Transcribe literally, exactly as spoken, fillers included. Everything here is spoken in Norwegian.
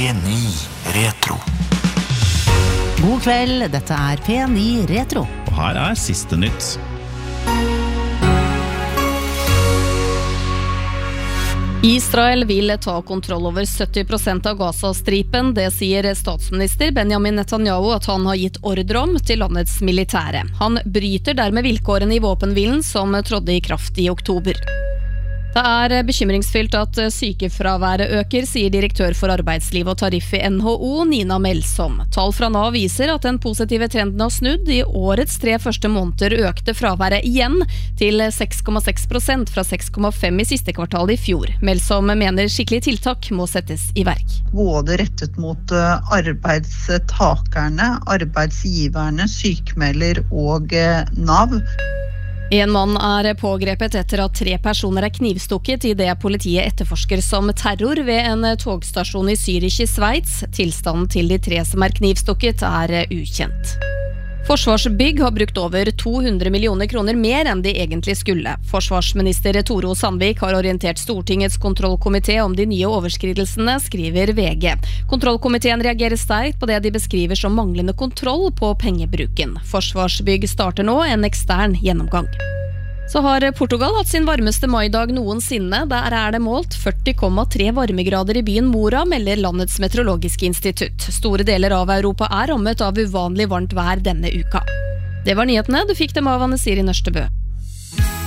P ni Retro. God kveld, dette er P ni Retro. Og her er siste nytt. Israel vil ta kontroll over sytti prosent av Gaza-stripen. Det sier statsminister Benjamin Netanyahu at han har gitt ordre om til landets militære. Han bryter dermed vilkårene i våpenhvilen som trådde i kraft i oktober. Det er bekymringsfylt at sykefraværet øker, sier direktør for arbeidsliv og tariff i N H O, Nina Melsom. Tall fra Nav viser at den positive trenden har snudd. I årets tre første måneder økte fraværet igjen til seks komma seks prosent fra seks komma fem i siste kvartal i fjor. Melsom mener skikkelige tiltak må settes i verk. Både rettet mot arbeidstakerne, arbeidsgiverne, sykmelder og Nav. En mann er pågrepet etter at tre personer er knivstukket i det politiet etterforsker som terror ved en togstasjon i Zürich i Sveits. Tilstanden til de tre som er knivstukket er ukjent. Forsvarsbygg har brukt over to hundre millioner kroner mer enn de egentlig skulle. Forsvarsminister Tore O. Sandvik har orientert Stortingets kontrollkomité om de nye overskridelsene, skriver V G. Kontrollkomiteen reagerer sterkt på det de beskriver som manglende kontroll på pengebruken. Forsvarsbygg starter nå en ekstern gjennomgang. Så har Portugal hatt sin varmeste maidag noensinne. Der er det målt førti komma tre varmegrader i byen Mora, melder landets meteorologiske institutt. Store deler av Europa er rammet av uvanlig varmt vær denne uka. Det var nyhetene. Du fikk dem av Anne Siri Nørstebø.